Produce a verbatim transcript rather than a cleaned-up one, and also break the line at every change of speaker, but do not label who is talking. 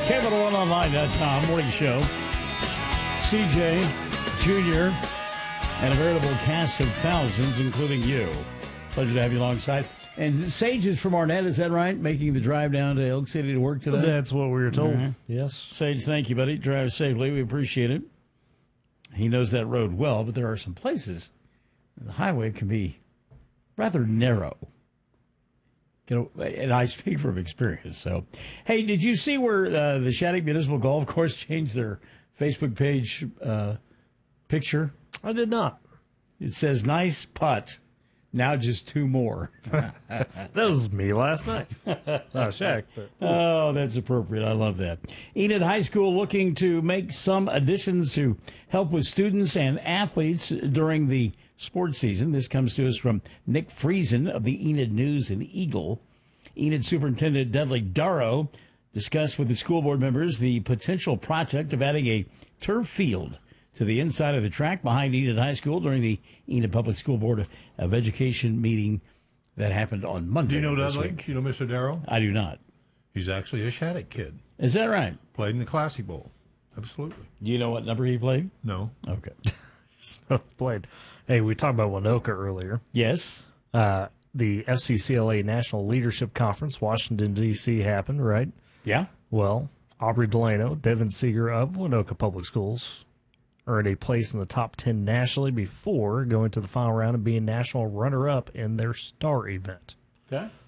Capital One Online dot com morning show. C J, Junior, and a veritable cast of thousands, including you. Pleasure to have you alongside. And Sage is from Arnett, is that right? Making the drive down to Elk City to work today?
That's what we were told.
Mm-hmm.
Yes.
Sage, thank you, buddy. Drive safely. We appreciate it. He knows that road well, but there are some places the highway can be rather narrow. You know, and I speak from experience. So, hey, did you see where uh, the Shattuck Municipal Golf Course changed their Facebook page uh, picture?
I did not.
It says, nice putt. Now just two more.
That was me last night. Not Shaq, but.
Oh, that's appropriate. I love that. Enid High School looking to make some additions to help with students and athletes during the sports season. This comes to us from Nick Friesen of the Enid News and Eagle. Enid Superintendent Dudley Darrow discussed with the school board members the potential project of adding a turf field to the inside of the track behind Enid High School during the Enid Public School Board of Education meeting that happened on Monday.
Do you know
this
Dudley?
week.
You know Mister Darrow?
I do not.
He's actually a Shattuck kid.
Is that right?
Played in the Classic Bowl. Absolutely.
Do you know what number he played?
No.
Okay.
So played. Hey, we talked about Winoka earlier.
Yes.
Uh, the F C C L A National Leadership Conference, Washington, D C happened, right?
Yeah.
Well, Aubrey Delano, Devin Seeger of Winoka Public Schools, earned a place in the top ten nationally before going to the final round and being national runner-up in their star event.
Okay.